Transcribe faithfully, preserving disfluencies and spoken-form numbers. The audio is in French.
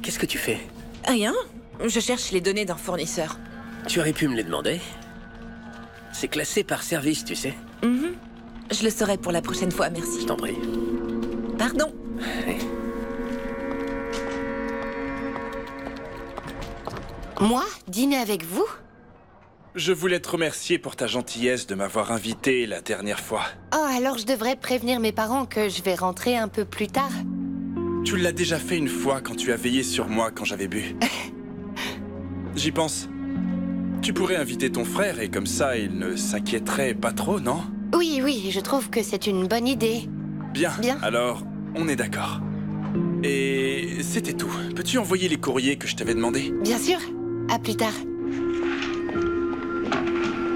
qu'est-ce que tu fais? Rien. Je cherche les données d'un fournisseur. Tu aurais pu me les demander. C'est classé par service, tu sais. Mhm. Je le saurai pour la prochaine fois, merci. Je t'en prie. Pardon. Moi, dîner avec vous? Je voulais te remercier pour ta gentillesse de m'avoir invité la dernière fois. Oh, alors je devrais prévenir mes parents que je vais rentrer un peu plus tard. Tu l'as déjà fait une fois quand tu as veillé sur moi quand j'avais bu. J'y pense. Tu pourrais inviter ton frère et comme ça, il ne s'inquiéterait pas trop, non? Oui, oui, je trouve que c'est une bonne idée. Bien, Bien. alors, on est d'accord. Et c'était tout. Peux-tu envoyer les courriers que je t'avais demandé? Bien sûr. À plus tard.